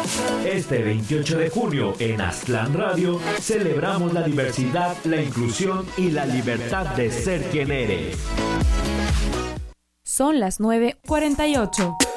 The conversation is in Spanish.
Este 28 de junio en Aztlán Radio celebramos la diversidad, la inclusión y la libertad de ser quien eres. Son las 9:48.